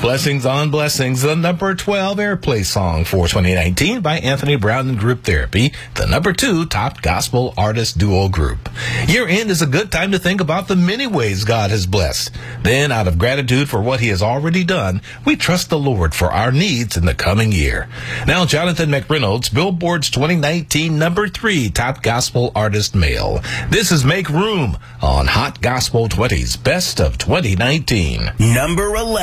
Blessings on Blessings, the number 12 airplay song for 2019 by Anthony Brown and Group Therapy, the number 2 top gospel artist duo group. Year end is a good time to think about the many ways God has blessed. Then, out of gratitude for what he has already done, we trust the Lord for our needs in the coming year. Now, Jonathan McReynolds, Billboard's 2019 number 3 top gospel artist male. This is Make Room on Hot Gospel 20's Best of 2019. Number 11.